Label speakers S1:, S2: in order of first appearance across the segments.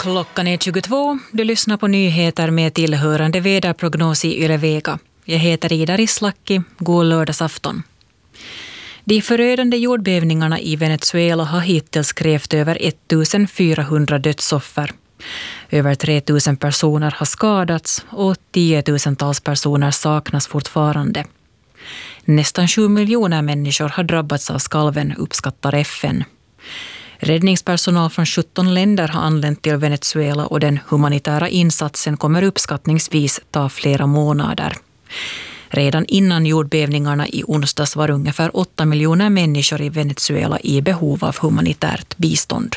S1: Klockan är 22. Du lyssnar på nyheter med tillhörande väderprognos i Yle-Vega. Jag heter Ida Rislacki. God lördagsafton. De förödande jordbävningarna i Venezuela har hittills krävt över 1400 dödsoffer. Över 3000 personer har skadats och 10 000-tals personer saknas fortfarande. Nästan 7 miljoner människor har drabbats av skalven, uppskattar FN. Räddningspersonal från 17 länder har anlänt till Venezuela och den humanitära insatsen kommer uppskattningsvis ta flera månader. Redan innan jordbävningarna i onsdags var ungefär 8 miljoner människor i Venezuela i behov av humanitärt bistånd.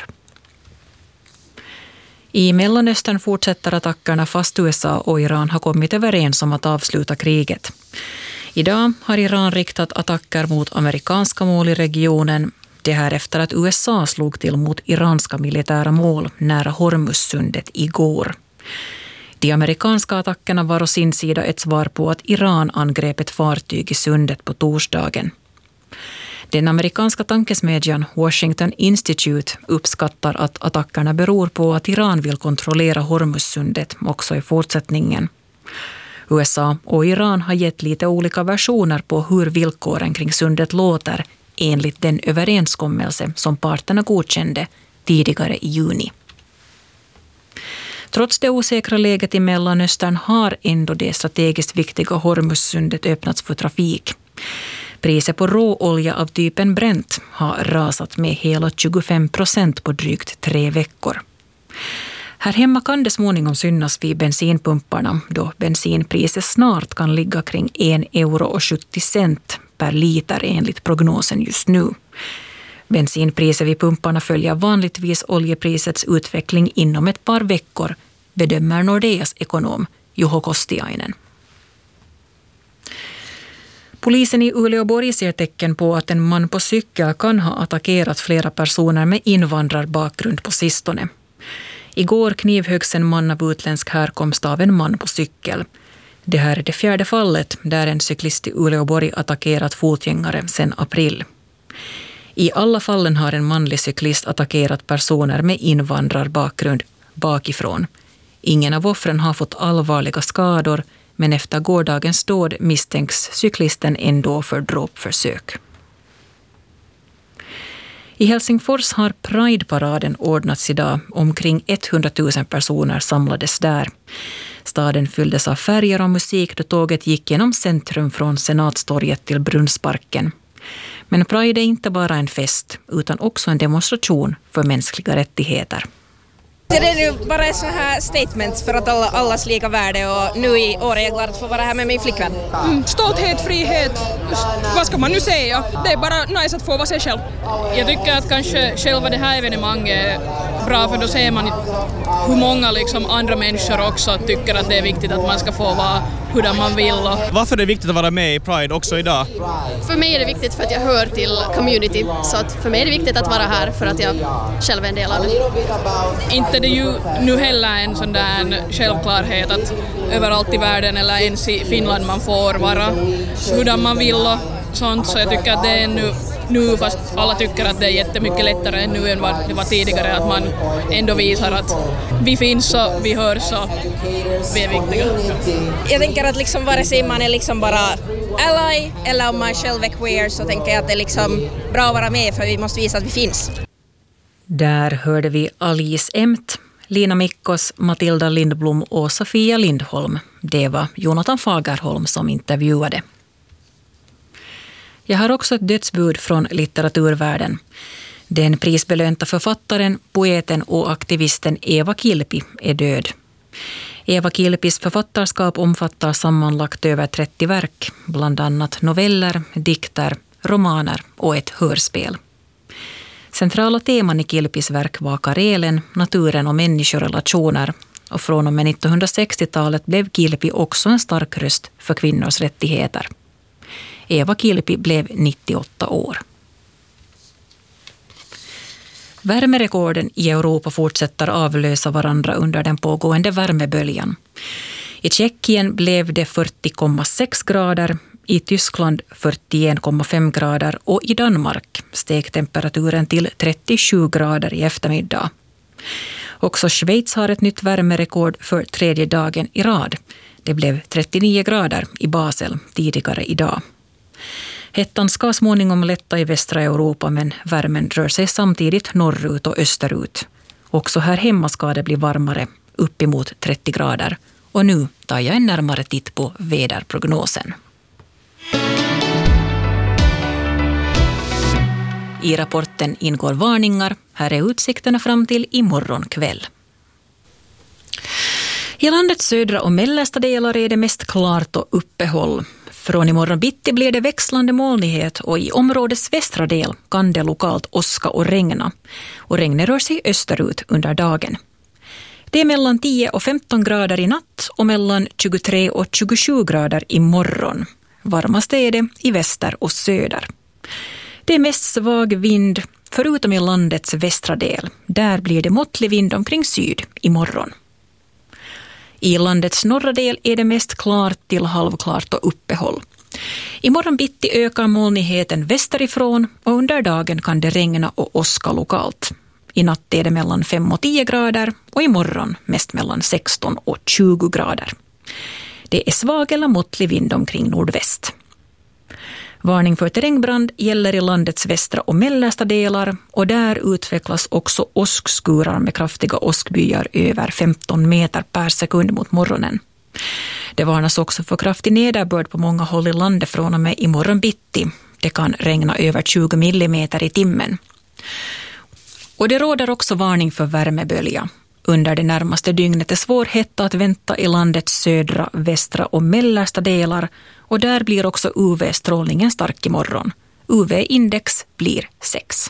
S1: I Mellanöstern fortsätter attackerna fast USA och Iran har kommit överens om att avsluta kriget. Idag har Iran riktat attacker mot amerikanska mål i regionen. Det här efter att USA slog till mot iranska militära mål nära Hormuzsundet igår. De amerikanska attackerna var å sin sida ett svar på att Iran angrep ett fartyg i sundet på torsdagen. Den amerikanska tankesmedjan Washington Institute uppskattar att attackerna beror på att Iran vill kontrollera Hormuzsundet också i fortsättningen. USA och Iran har gett lite olika versioner på hur villkoren kring sundet låter enligt den överenskommelse som parterna godkände tidigare i juni. Trots det osäkra läget i Mellanöstern har ändå det strategiskt viktiga Hormuzsundet öppnats för trafik. Priset på råolja av typen Brent har rasat med hela 25% på drygt 3 veckor. Här hemma kan det småningom synas vid bensinpumparna då bensinpriset snart kan ligga kring 1,70 € per liter enligt prognosen just nu. Bensinpriset vid pumparna följer vanligtvis oljeprisets utveckling inom ett par veckor, bedömer Nordeas ekonom Juho Kostiainen. Polisen i Uleåborg ser tecken på att en man på cykel kan ha attackerat flera personer med invandrarbakgrund på sistone. Igår knivhöggs en man av utländsk härkomst av en man på cykel. Det här är det 4:e fallet där en cyklist i Uleåborg attackerat fotgängare sedan april. I alla fallen har en manlig cyklist attackerat personer med invandrarbakgrund bakifrån. Ingen av offren har fått allvarliga skador, men efter gårdagens dåd misstänks cyklisten ändå för dråpförsök. I Helsingfors har Pride-paraden ordnats idag. Omkring 100 000 personer samlades där. Staden fylldes av färger och musik då tåget gick genom centrum från Senatstorget till Brunnsparken. Men Pride är inte bara en fest utan också en demonstration för mänskliga rättigheter.
S2: Det är nu bara ett sån här statement för att allas lika värde och nu i år är jag glad att få vara här med min flickvän.
S3: Stolthet, frihet, vad ska man nu säga? Det är bara nice att få vara sig själv. Jag tycker att kanske själva det här evenemanget är bra för då ser man hur många liksom andra människor också tycker att det är viktigt att man ska få vara hur man vill.
S4: Varför är det viktigt att vara med i Pride också idag?
S5: För mig är det viktigt för att jag hör till community, så att för mig är det viktigt att vara här för att jag själv är en del av det.
S3: Inte det ju nu heller en sån där självklarhet att överallt i världen eller ens i Finland man får vara hur man vill och sånt, så jag tycker att det är nu fast alla tycker att det är jättemycket lättare än nu än vad det var tidigare, att man ändå visar att vi finns och vi hörs och vi är viktiga.
S2: Jag tänker att liksom vare sig man är liksom bara ally eller om man själv är queer så tänker jag att det är liksom bra att vara med för vi måste visa att vi finns.
S1: Där hörde vi Alice Emt, Lina Mikkos, Matilda Lindblom och Sofia Lindholm. Det var Jonathan Fagerholm som intervjuade. Jag har också ett dödsbud från litteraturvärlden. Den prisbelönta författaren, poeten och aktivisten Eva Kilpi är död. Eva Kilpis författarskap omfattar sammanlagt över 30 verk, bland annat noveller, dikter, romaner och ett hörspel. Centrala teman i Kilpis verk var Karelen, naturen och människorelationer, och från och med 1960-talet blev Kilpi också en stark röst för kvinnors rättigheter. Eva Kilpi blev 98 år. Värmerekorden i Europa fortsätter avlösa varandra under den pågående värmeböljan. I Tjeckien blev det 40,6 grader, i Tyskland 41,5 grader och i Danmark steg temperaturen till 37 grader i eftermiddag. Också Schweiz har ett nytt värmerekord för 3:e dagen i rad. Det blev 39 grader i Basel tidigare idag. Hettan ska småningom lätta i västra Europa, men värmen rör sig samtidigt norrut och österut. Också här hemma ska det bli varmare, uppemot 30 grader. Och nu tar jag en närmare titt på väderprognosen. I rapporten ingår varningar. Här är utsikterna fram till imorgon kväll. I landets södra och mellersta delar är det mest klart och uppehåll. Från imorgon bitti blir det växlande molnighet och i områdets västra del kan det lokalt åska och regna. Och regnet rör sig österut under dagen. Det är mellan 10 och 15 grader i natt och mellan 23 och 27 grader i morgon. Varmast är det i väster och söder. Det är mest svag vind förutom i landets västra del. Där blir det måttlig vind omkring syd imorgon. I landets norra del är det mest klart till halvklart och uppehåll. Imorgon bitti ökar molnigheten västerifrån och under dagen kan det regna och åska lokalt. I natt är det mellan 5 och 10 grader och imorgon mest mellan 16 och 20 grader. Det är svag eller måttlig vind omkring nordväst. Varning för terrängbrand gäller i landets västra och mellersta delar och där utvecklas också åskskurar med kraftiga åskbyar över 15 meter per sekund mot morgonen. Det varnas också för kraftig nederbörd på många håll i landet från och med imorgon bitti. Det kan regna över 20 millimeter i timmen. Och det råder också varning för värmebölja. Under det närmaste dygnet är svår hetta att vänta i landets södra, västra och mellersta delar och där blir också UV-strålningen stark imorgon. UV-index blir 6.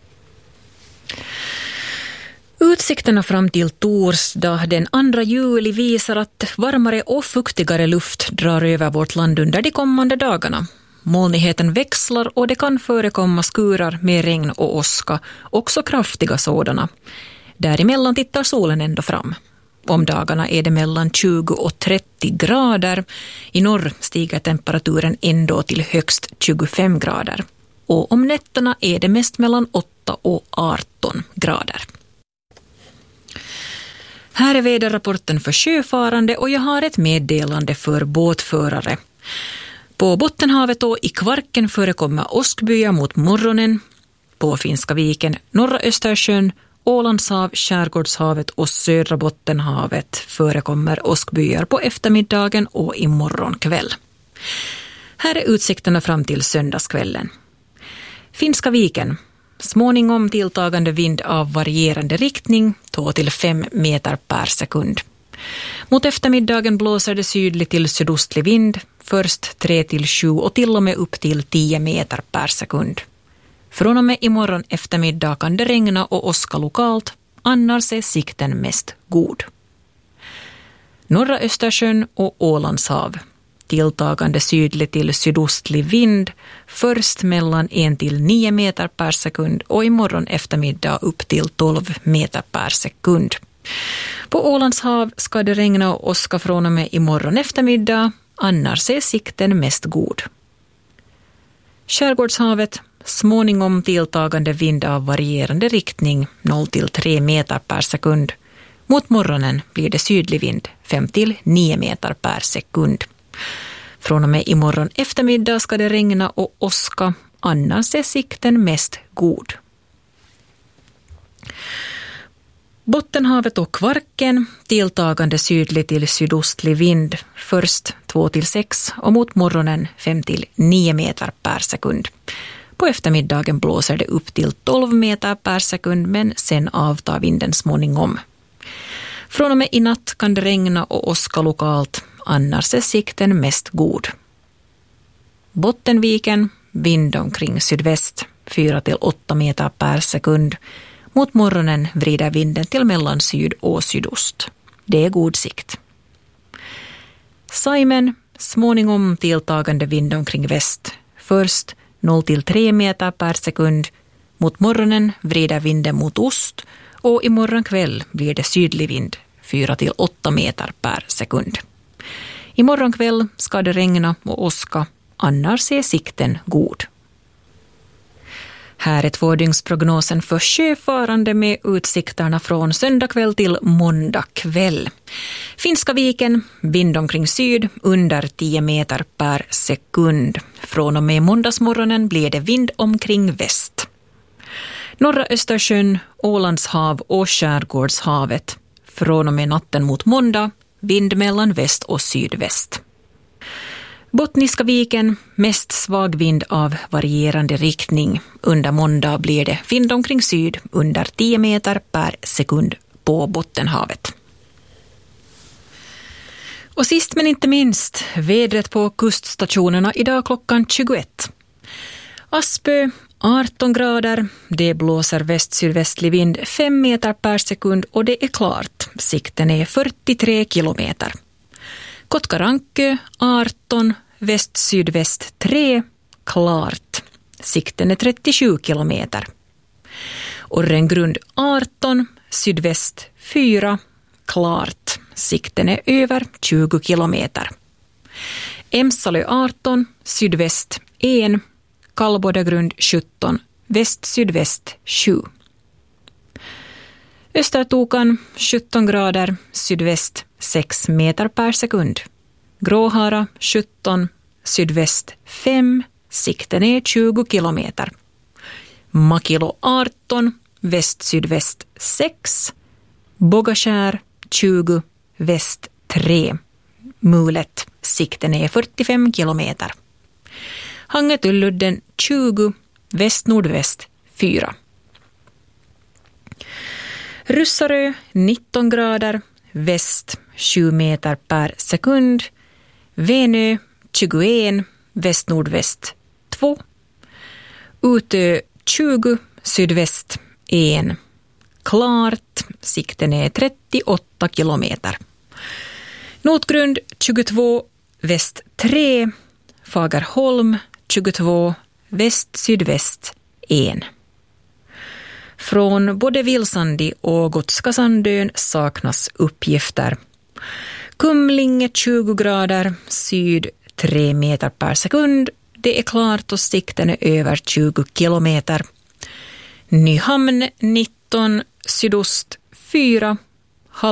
S1: Utsikterna fram till torsdag den 2 juli visar att varmare och fuktigare luft drar över vårt land under de kommande dagarna. Molnigheten växlar och det kan förekomma skurar med regn och åska, också kraftiga sådana. Däremellan tittar solen ändå fram. Om dagarna är det mellan 20 och 30 grader. I norr stiger temperaturen ändå till högst 25 grader. Och om nätterna är det mest mellan 8 och 18 grader. Här är väderrapporten för sjöfarande och jag har ett meddelande för båtförare. På Bottenhavet och i Kvarken förekommer åskbyar mot morgonen. På Finska viken, norra Östersjön, Ålandshav, Skärgårdshavet och södra Bottenhavet förekommer åskbyar på eftermiddagen och imorgon kväll. Här är utsikterna fram till söndagskvällen. Finska viken. Småningom tilltagande vind av varierande riktning, 2-5 meter per sekund. Mot eftermiddagen blåser det sydlig till sydostlig vind, först 3-7 och till och med upp till 10 meter per sekund. Från och med imorgon eftermiddag kan det regna och åska lokalt, annars är sikten mest god. Norra Östersjön och Ålandshav. Tilltagande sydlig till sydostlig vind, först mellan 1-9 meter per sekund och imorgon eftermiddag upp till 12 meter per sekund. På Ålandshav ska det regna och åska från och med imorgon eftermiddag, annars är sikten mest god. Skärgårdshavet. Småningom tilltagande vind av varierande riktning, 0-3 meter per sekund. Mot morgonen blir det sydlig vind, 5-9 meter per sekund. Från och med imorgon eftermiddag ska det regna och åska, annars är sikten mest god. Bottenhavet och Kvarken, tilltagande sydlig till sydostlig vind, först 2-6 och mot morgonen 5-9 meter per sekund. På eftermiddagen blåser det upp till 12 meter per sekund men sen avtar vinden småningom. Från och med i natt kan det regna och åska lokalt, annars är sikten mest god. Bottenviken, vind omkring sydväst, 4-8 meter per sekund. Mot morgonen vrider vinden till mellan syd och sydost. Det är god sikt. Saimen, småningom tilltagande vind omkring väst, först 0-3 meter per sekund. Mot morgonen vrider vinden mot ost och imorgon kväll blir det sydlig vind, 4-8 meter per sekund. Imorgon kväll ska det regna och åska, annars är sikten god. Här är tvådygnsprognosen för sjöfarande med utsikterna från söndag kväll till måndag kväll. Finska viken, vind omkring syd, under 10 meter per sekund. Från och med måndagsmorgonen blir det vind omkring väst. Norra Östersjön, Ålandshav och Skärgårdshavet. Från och med natten mot måndag, vind mellan väst och sydväst. Bottniska viken, mest svag vind av varierande riktning. Under måndag blir det vind omkring syd, under 10 meter per sekund på Bottenhavet. Och sist men inte minst, vädret på kuststationerna idag klockan 21. Aspö 18 grader, det blåser väst-sydvästlig vind 5 meter per sekund och det är klart. Sikten är 43 kilometer. Kotkarankö 18, väst-sydväst 3, klart. Sikten är 37 kilometer. Orrengrund 18, sydväst 4, klart. Sikten är över 20 kilometer. Emsalö 18, sydväst 1, Kallbodagrund 17, väst-sydväst 7. Östertokan 17 grader, sydväst 6 meter per sekund. Gråhara 17, sydväst 5, sikten är 20 kilometer. Makilo 18, väst-sydväst 6, Bogaskär 20, väst 3. Mulet, sikten är 45 kilometer. Hangetulludden 20, väst-nordväst 4. Russarö 19 grader, väst 7 meter per sekund. Venö 21, väst-nordväst 2. Utö 20, sydväst 1. Klart, sikten är 38 kilometer. Notgrund 22, väst 3. Fagerholm 22, väst-sydväst 1. Från både Vilsandi och Gotska Sandön saknas uppgifter. Kumlinge 20 grader, syd 3 meter per sekund. Det är klart och sikten är över 20 kilometer. Nyhamn 19, sydost 4,